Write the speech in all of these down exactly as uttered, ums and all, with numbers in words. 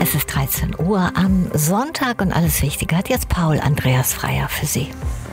Es ist dreizehn Uhr am Sonntag und alles Wichtige hat jetzt Paul Andreas Freier für Sie.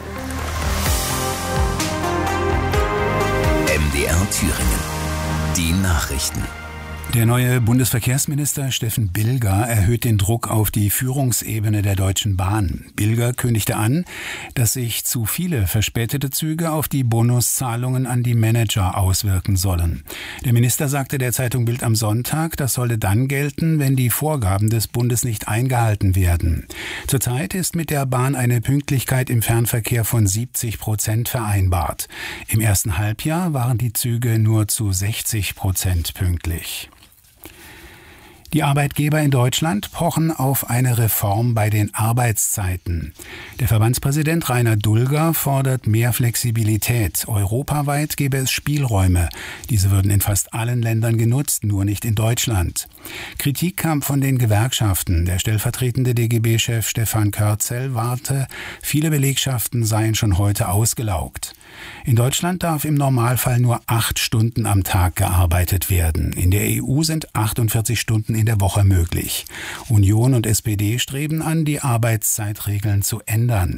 M D R Thüringen. Die Nachrichten. Der neue Bundesverkehrsminister Steffen Bilger erhöht den Druck auf die Führungsebene der Deutschen Bahn. Bilger kündigte an, dass sich zu viele verspätete Züge auf die Bonuszahlungen an die Manager auswirken sollen. Der Minister sagte der Zeitung Bild am Sonntag, das solle dann gelten, wenn die Vorgaben des Bundes nicht eingehalten werden. Zurzeit ist mit der Bahn eine Pünktlichkeit im Fernverkehr von siebzig Prozent vereinbart. Im ersten Halbjahr waren die Züge nur zu sechzig Prozent pünktlich. Die Arbeitgeber in Deutschland pochen auf eine Reform bei den Arbeitszeiten. Der Verbandspräsident Rainer Dulger fordert mehr Flexibilität. Europaweit gäbe es Spielräume. Diese würden in fast allen Ländern genutzt, nur nicht in Deutschland. Kritik kam von den Gewerkschaften. Der stellvertretende D G B-Chef Stefan Körzel warte, viele Belegschaften seien schon heute ausgelaugt. In Deutschland darf im Normalfall nur acht Stunden am Tag gearbeitet werden. In der E U sind achtundvierzig Stunden in der Woche möglich. Union und S P D streben an, die Arbeitszeitregeln zu ändern.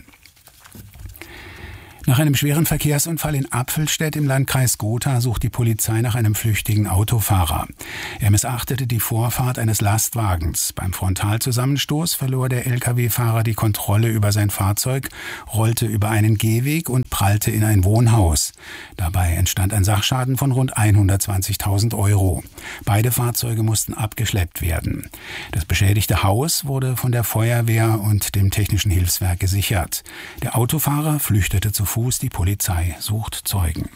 Nach einem schweren Verkehrsunfall in Apfelstedt im Landkreis Gotha sucht die Polizei nach einem flüchtigen Autofahrer. Er missachtete die Vorfahrt eines Lastwagens. Beim Frontalzusammenstoß verlor der L K W-Fahrer die Kontrolle über sein Fahrzeug, rollte über einen Gehweg und prallte in ein Wohnhaus. Dabei entstand ein Sachschaden von rund hundertzwanzigtausend Euro. Beide Fahrzeuge mussten abgeschleppt werden. Das beschädigte Haus wurde von der Feuerwehr und dem Technischen Hilfswerk gesichert. Der Autofahrer flüchtete zu Fuß. Die Polizei sucht Zeugen.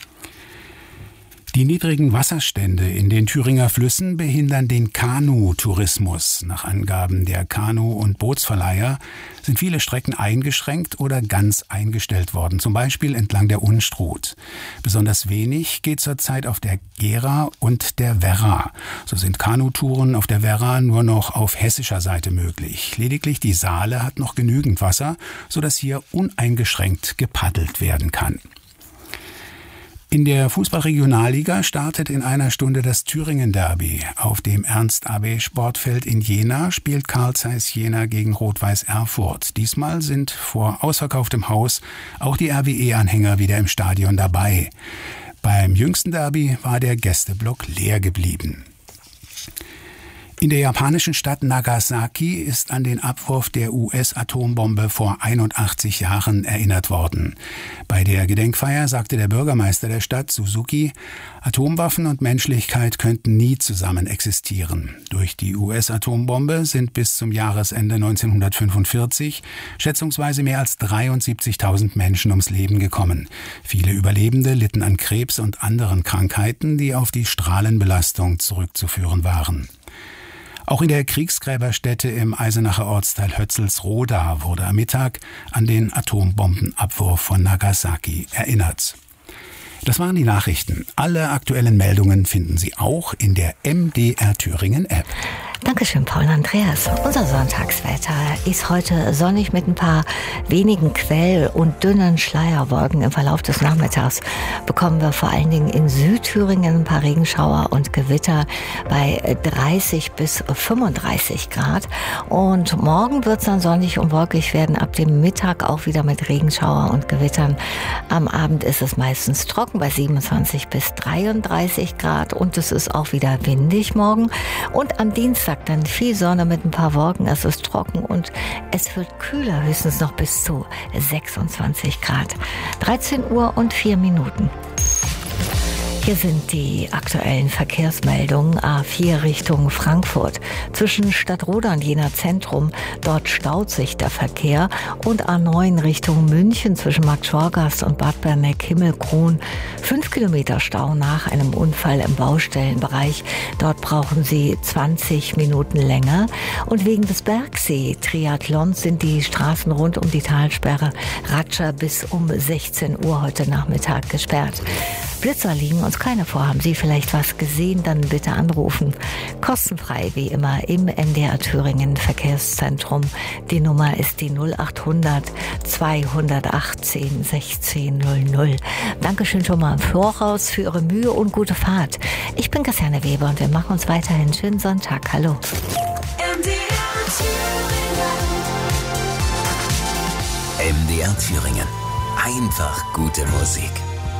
Die niedrigen Wasserstände in den Thüringer Flüssen behindern den Kanu-Tourismus. Nach Angaben der Kanu- und Bootsverleiher sind viele Strecken eingeschränkt oder ganz eingestellt worden, zum Beispiel entlang der Unstrut. Besonders wenig geht zurzeit auf der Gera und der Werra. So sind Kanutouren auf der Werra nur noch auf hessischer Seite möglich. Lediglich die Saale hat noch genügend Wasser, sodass hier uneingeschränkt gepaddelt werden kann. In der Fußball-Regionalliga startet in einer Stunde das Thüringen-Derby. Auf dem Ernst-Abbe-Sportfeld in Jena spielt Carl Zeiss Jena gegen Rot-Weiß Erfurt. Diesmal sind vor ausverkauftem Haus auch die R W E-Anhänger wieder im Stadion dabei. Beim jüngsten Derby war der Gästeblock leer geblieben. In der japanischen Stadt Nagasaki ist an den Abwurf der U S-Atombombe vor einundachtzig Jahren erinnert worden. Bei der Gedenkfeier sagte der Bürgermeister der Stadt, Suzuki, Atomwaffen und Menschlichkeit könnten nie zusammen existieren. Durch die U S-Atombombe sind bis zum Jahresende neunzehnhundertfünfundvierzig schätzungsweise mehr als dreiundsiebzigtausend Menschen ums Leben gekommen. Viele Überlebende litten an Krebs und anderen Krankheiten, die auf die Strahlenbelastung zurückzuführen waren. Auch in der Kriegsgräberstätte im Eisenacher Ortsteil Hötzelsroda wurde am Mittag an den Atombombenabwurf von Nagasaki erinnert. Das waren die Nachrichten. Alle aktuellen Meldungen finden Sie auch in der M D R Thüringen App. Dankeschön, Paul Andreas. Unser Sonntagswetter ist heute sonnig mit ein paar wenigen Quell- und dünnen Schleierwolken. Im Verlauf des Nachmittags bekommen wir vor allen Dingen in Südthüringen ein paar Regenschauer und Gewitter bei dreißig bis fünfunddreißig Grad. Und morgen wird es dann sonnig und wolkig werden, ab dem Mittag auch wieder mit Regenschauer und Gewittern. Am Abend ist es meistens trocken bei siebenundzwanzig bis dreiunddreißig Grad und es ist auch wieder windig morgen. Und am Dienstag dann viel Sonne mit ein paar Wolken, es ist trocken und es wird kühler, höchstens noch bis zu sechsundzwanzig Grad. dreizehn Uhr und vier Minuten. Hier sind die aktuellen Verkehrsmeldungen. A vier Richtung Frankfurt. Zwischen Stadtroda und Jena Zentrum, dort staut sich der Verkehr. Und A neun Richtung München zwischen Markt Schorgast und Bad Berneck-Himmelkron. Fünf Kilometer Stau nach einem Unfall im Baustellenbereich. Dort brauchen Sie zwanzig Minuten länger. Und wegen des Bergsee-Triathlons sind die Straßen rund um die Talsperre Ratscha bis um sechzehn Uhr heute Nachmittag gesperrt. Blitzer liegen uns keine vor. Haben Sie vielleicht was gesehen, dann bitte anrufen. Kostenfrei wie immer im M D R Thüringen Verkehrszentrum. Die Nummer ist die null achthundert zweihundertachtzehn sechzehn null null. Dankeschön schon mal im Voraus für Ihre Mühe und gute Fahrt. Ich bin Christiane Weber und wir machen uns weiterhin schönen Sonntag. Hallo. M D R M D R Thüringen. Einfach gute Musik.